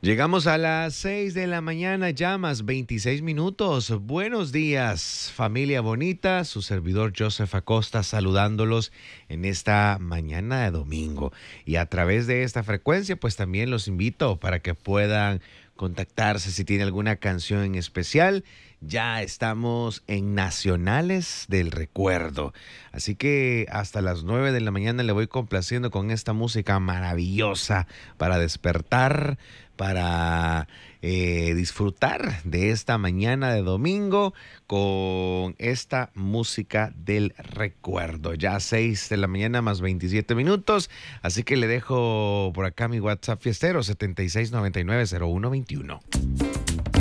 Llegamos a las 6 de la mañana, ya más 26 minutos. Buenos días, familia bonita. Su servidor Joseph Acosta saludándolos en esta mañana de domingo. Y a través de esta frecuencia, pues también los invito para que puedan contactarse si tiene alguna canción en especial. Ya estamos en Nacionales del Recuerdo. Así que hasta las 9 de la mañana le voy complaciendo con esta música maravillosa para despertar, para disfrutar de esta mañana de domingo con esta música del recuerdo. Ya 6 de la mañana más 27 minutos. Así que le dejo por acá mi WhatsApp fiestero 76990121.